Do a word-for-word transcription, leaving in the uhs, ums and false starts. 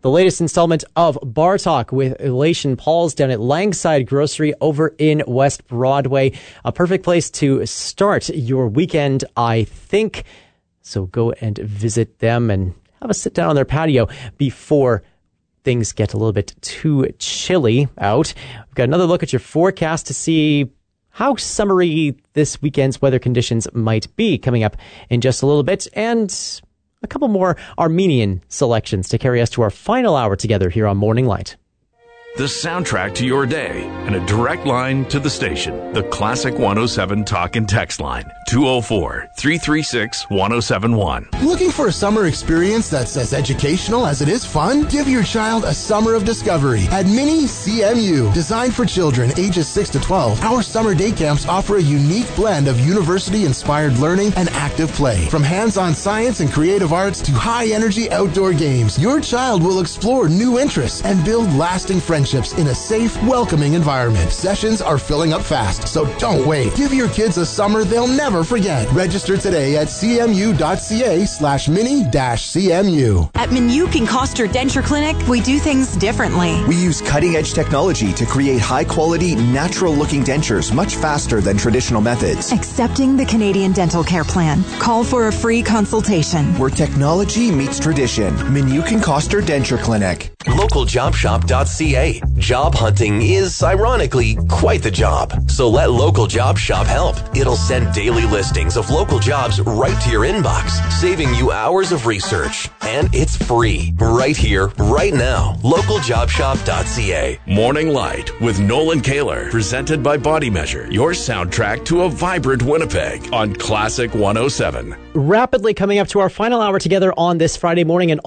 the latest installment of Bar Talk with Elation Pauls down at Langside Grocery over in West Broadway. A perfect place to start your weekend, I think. So go and visit them and have a sit down on their patio before things get a little bit too chilly out. We've got another look at your forecast to see how summery this weekend's weather conditions might be coming up in just a little bit, and a couple more Armenian selections to carry us to our final hour together here on Morning Light. The soundtrack to your day and a direct line to the station. The Classic one oh seven Talk and Text line, two oh four, three three six, one oh seven one. Looking for a summer experience that's as educational as it is fun? Give your child a summer of discovery at Mini C M U. Designed for children ages six to twelve, our summer day camps offer a unique blend of university-inspired learning and active play. From hands-on science and creative arts to high-energy outdoor games, your child will explore new interests and build lasting friendships in a safe, welcoming environment. Sessions are filling up fast, so don't wait. Give your kids a summer they'll never forget. Register today at cmu.ca slash mini dash CMU. At Minuke and Coster Denture Clinic, we do things differently. We use cutting-edge technology to create high-quality, natural-looking dentures much faster than traditional methods. Accepting the Canadian Dental Care Plan. Call for a free consultation. Where technology meets tradition. Minuke and Coster Denture Clinic. local job shop dot c a. Job hunting is, ironically, quite the job. So let Local Job Shop help. It'll send daily listings of local jobs right to your inbox, saving you hours of research. And it's free, right here, right now. local job shop dot c a. Morning Light with Nolan Kaler, presented by Body Measure, your soundtrack to a vibrant Winnipeg on Classic one oh seven. Rapidly coming up to our final hour together on this Friday morning, and